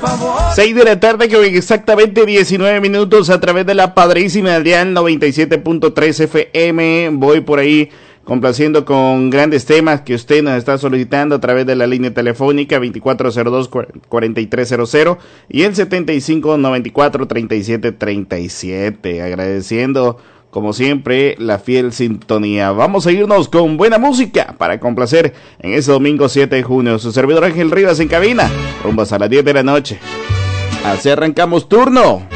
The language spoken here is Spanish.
6 de la tarde con exactamente 19 minutos a través de la padrísima del dial 97.3 FM. Voy por ahí complaciendo con grandes temas que usted nos está solicitando a través de la línea telefónica 2402-4300 y el 7594-3737. Agradeciendo, como siempre, la fiel sintonía. Vamos a irnos con buena música para complacer en ese domingo 7 de junio. Su servidor Ángel Rivas en cabina, rumbo a las 10 de la noche. Así arrancamos turno.